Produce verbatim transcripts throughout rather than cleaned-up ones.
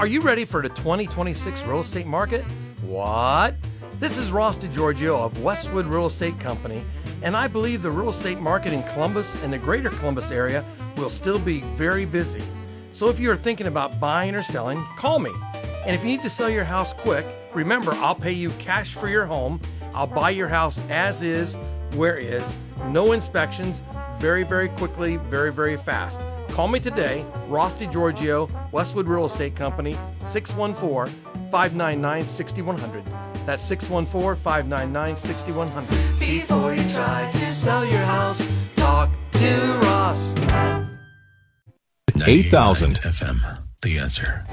Are you ready for the twenty twenty-six real estate market? What? This is Ross DiGiorgio of Westwood Real Estate Company, and I believe the real estate market in Columbus and the greater Columbus area will still be very busy. So if you're thinking about buying or selling, call me. And if you need to sell your house quick, remember, I'll pay you cash for your home. I'll buy your house as is, where is, no inspections, very, very quickly, very, very fast. Call me today, Ross DiGiorgio, Westwood Real Estate Company, six one four, five nine nine, six one zero zero. That's six one four, five nine nine, six one zero zero. Before you try to sell your house, talk to Ross. eight thousand F M, The Answer.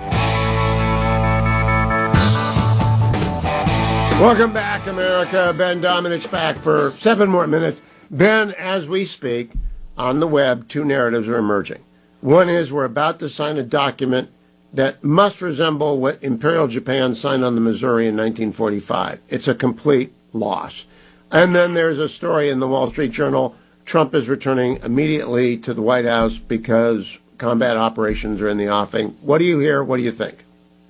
Welcome back, America. Ben Domenech back for seven more minutes. Ben, as we speak, on the web, two narratives are emerging. One is we're about to sign a document that must resemble what Imperial Japan signed on the Missouri in nineteen forty-five. It's a complete loss. And then there's a story in the Wall Street Journal. Trump is returning immediately to the White House because combat operations are in the offing. What do you hear? What do you think?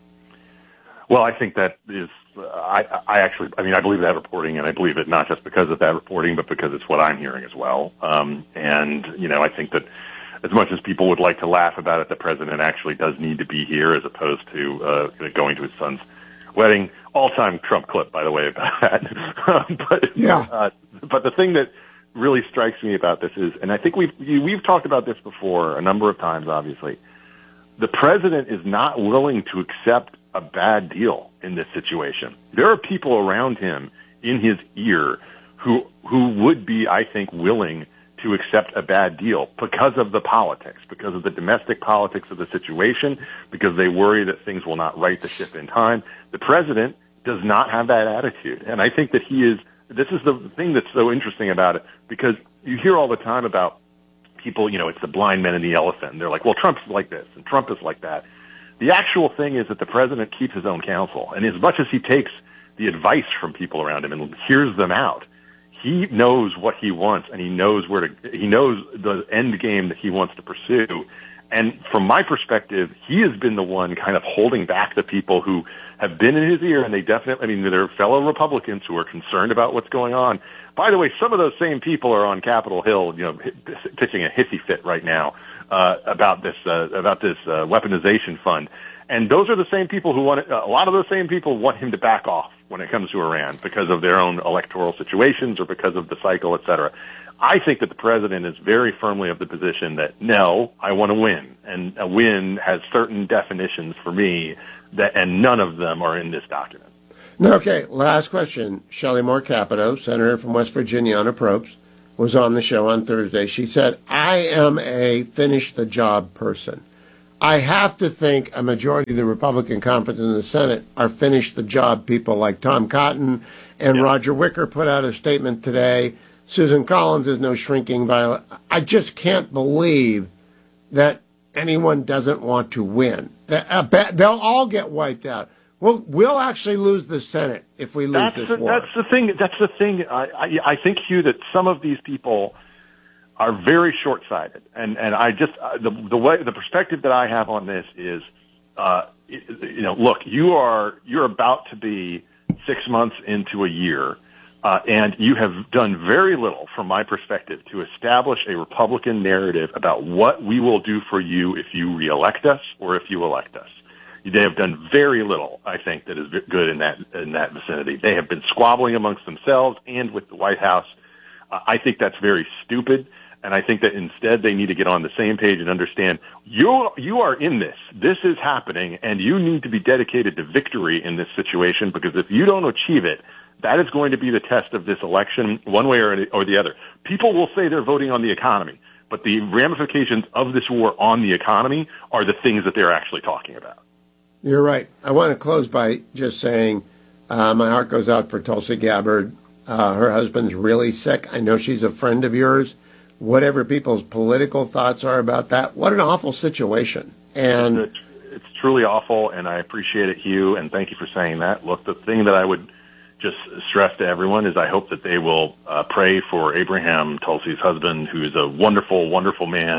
Well, I think that is, uh, I, I actually, I mean, I believe that reporting, and I believe it not just because of that reporting, but because it's what I'm hearing as well. Um, and, you know, I think that as much as people would like to laugh about it, the president actually does need to be here as opposed to uh, going to his son's wedding. All-time Trump clip, by the way, about that. but, yeah. uh, but the thing that really strikes me about this is, and I think we've we've talked about this before a number of times, obviously, the president is not willing to accept a bad deal in this situation. There are people around him in his ear who who would be, I think, willing to accept a bad deal because of the politics, because of the domestic politics of the situation, because they worry that things will not right the ship in time. The president does not have that attitude. And I think that he is, this is the thing that's so interesting about it, because you hear all the time about people, you know, it's the blind men and the elephant. And they're like, well, Trump's like this and Trump is like that. The actual thing is that the president keeps his own counsel. And as much as he takes the advice from people around him and hears them out, he knows what he wants, and he knows where to, he knows the end game that he wants to pursue. And from my perspective, he has been the one kind of holding back the people who have been in his ear, and they definitely, I mean, there are fellow Republicans who are concerned about what's going on. By the way, some of those same people are on Capitol Hill, you know, pitching a hissy fit right now, uh, about this, uh, about this, uh, weaponization fund. And those are the same people who want, a lot of those same people want him to back off when it comes to Iran because of their own electoral situations or because of the cycle, et cetera. I think that the president is very firmly of the position that, no, I want to win. And a win has certain definitions for me, that, and none of them are in this document. Okay, last question. Shelley Moore Capito, senator from West Virginia on approach, was on the show on Thursday. She said, I am a finish-the-job person. I have to think a majority of the Republican conference in the Senate are finish-the-job people like Tom Cotton, and yeah. Roger Wicker put out a statement today. Susan Collins is no shrinking violet. I just can't believe that anyone doesn't want to win. They'll all get wiped out. We'll, we'll actually lose the Senate if we lose that's this the, war. That's the thing. That's the thing. I, I, I think, Hugh, that some of these people are very short-sighted, and and I just uh, the the way the perspective that I have on this is, uh, you know, look, you are you're about to be six months into a year. Uh, and you have done very little, from my perspective, to establish a Republican narrative about what we will do for you if you reelect us or if you elect us. They have done very little, I think, that is good in that in that vicinity. They have been squabbling amongst themselves and with the White House. Uh, I think that's very stupid, and I think that instead they need to get on the same page and understand you you are in this. This is happening, and you need to be dedicated to victory in this situation, because if you don't achieve it, that is going to be the test of this election, one way or, or the other. People will say they're voting on the economy, but the ramifications of this war on the economy are the things that they're actually talking about. You're right. I want to close by just saying uh, my heart goes out for Tulsi Gabbard. Uh, her husband's really sick. I know she's a friend of yours. Whatever people's political thoughts are about that, what an awful situation. And it's, it's truly awful, and I appreciate it, Hugh, and thank you for saying that. Look, the thing that I would just stress to everyone is I hope that they will uh, pray for Abraham, Tulsi's husband, who is a wonderful, wonderful man.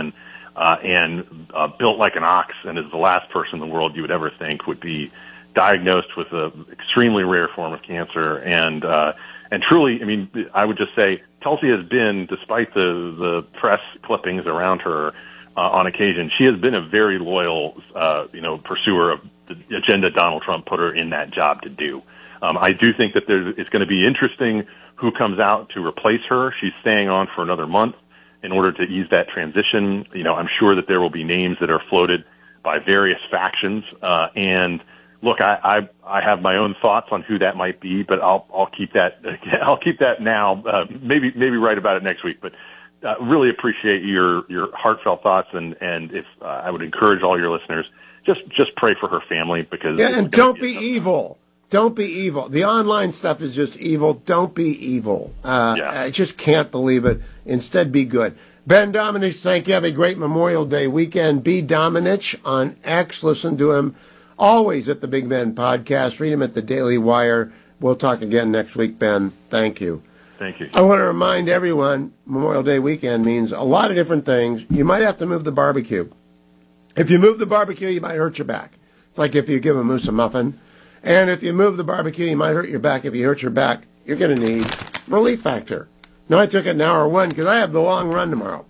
uh, and uh, built like an ox, and is the last person in the world you would ever think would be diagnosed with an extremely rare form of cancer. And uh, and truly, I mean, I would just say Tulsi has been, despite the, the press clippings around her uh, on occasion, she has been a very loyal, uh, you know, pursuer of the agenda Donald Trump put her in that job to do. Um, I do think that there's, it's going to be interesting who comes out to replace her. She's staying on for another month in order to ease that transition. You know, I'm sure that there will be names that are floated by various factions. Uh, and look, I, I, I have my own thoughts on who that might be, but I'll, I'll keep that, I'll keep that now. Uh, maybe, maybe write about it next week, but uh, really appreciate your, your heartfelt thoughts. And, and if uh, I would encourage all your listeners, just, just pray for her family, because yeah, and don't be evil. Don't be evil. The online stuff is just evil. Don't be evil. Uh, yeah. I just can't believe it. Instead, be good. Ben Domenech, thank you. Have a great Memorial Day weekend. B. Domenech on X. Listen to him always at the Big Ben Podcast. Read him at the Daily Wire. We'll talk again next week, Ben. Thank you. Thank you. I want to remind everyone, Memorial Day weekend means a lot of different things. You might have to move the barbecue. If you move the barbecue, you might hurt your back. It's like if you give a moose a muffin. And if you move the barbecue, you might hurt your back. If you hurt your back, you're going to need Relief Factor. Now, I took it in hour one because I have the long run tomorrow.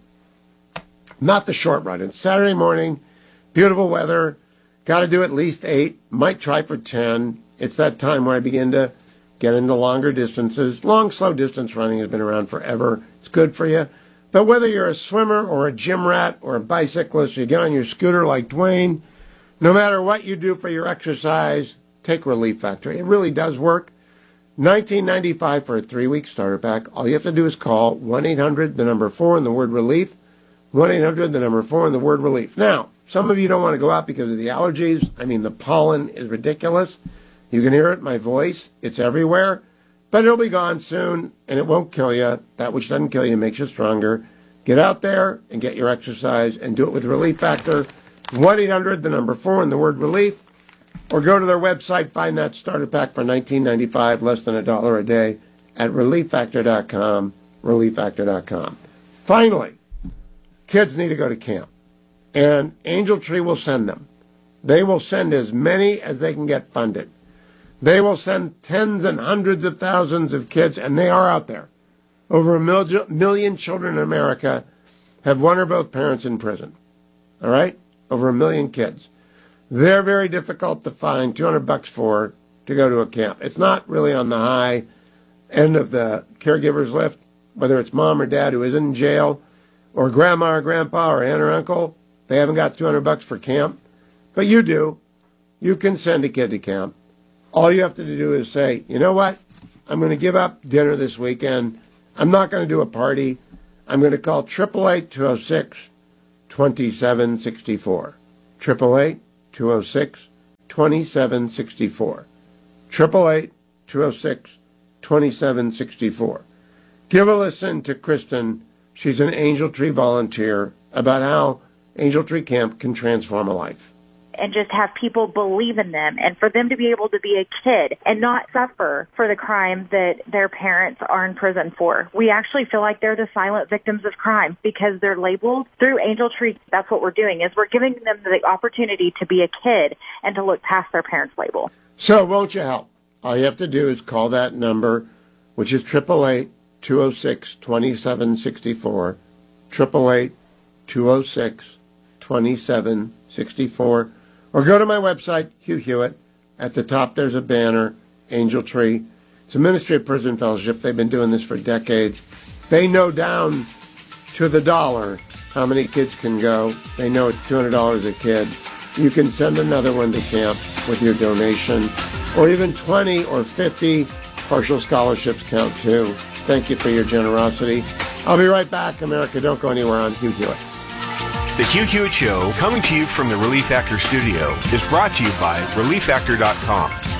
Not the short run. It's Saturday morning, beautiful weather. Got to do at least eight. Might try for ten. It's that time where I begin to get into longer distances. Long, slow distance running has been around forever. It's good for you. But whether you're a swimmer or a gym rat or a bicyclist, you get on your scooter like Dwayne, no matter what you do for your exercise, take Relief Factor. It really does work. nineteen ninety-five for a three-week starter pack. All you have to do is call one eight hundred, the number four, and the word relief. one eight hundred, the number four, and the word relief. Now, some of you don't want to go out because of the allergies. I mean, the pollen is ridiculous. You can hear it in my voice. It's everywhere. But it'll be gone soon, and it won't kill you. That which doesn't kill you makes you stronger. Get out there and get your exercise and do it with Relief Factor. one eight hundred, the number four, and the word relief. Or go to their website, find that starter pack for nineteen ninety-five, less than a dollar a day, at relief factor dot com, relief factor dot com. Finally, kids need to go to camp, and Angel Tree will send them. They will send as many as they can get funded. They will send tens and hundreds of thousands of kids, and they are out there. Over a mil- million children in America have one or both parents in prison. All right? Over a million kids. They're very difficult to find two hundred bucks for to go to a camp. It's not really on the high end of the caregiver's list, whether it's mom or dad who is in jail, or grandma or grandpa or aunt or uncle. They haven't got two hundred bucks for camp. But you do. You can send a kid to camp. All you have to do is say, you know what? I'm going to give up dinner this weekend. I'm not going to do a party. I'm going to call eight eight eight, two oh six, two seven six four. eight eight eight, two oh six, two seven six four. eight eight eight, two oh six, two seven six four. Give a listen to Kristen. She's an Angel Tree volunteer, about how Angel Tree Camp can transform a life. And just have people believe in them, and for them to be able to be a kid and not suffer for the crime that their parents are in prison for. We actually feel like they're the silent victims of crime because they're labeled through Angel Tree. That's what we're doing, is we're giving them the opportunity to be a kid and to look past their parents' label. So won't you help? All you have to do is call that number, which is eight eight eight, two oh six, two seven six four, eight eight eight, two oh six, two seven six four. Or go to my website, Hugh Hewitt. At the top, there's a banner, Angel Tree. It's a Ministry of Prison Fellowship. They've been doing this for decades. They know down to the dollar how many kids can go. They know it's two hundred dollars a kid. You can send another one to camp with your donation. Or even twenty or fifty. Partial scholarships count too. Thank you for your generosity. I'll be right back. America, don't go anywhere on Hugh Hewitt. The Hugh Hewitt Show, coming to you from the Relief Factor studio, is brought to you by relief factor dot com.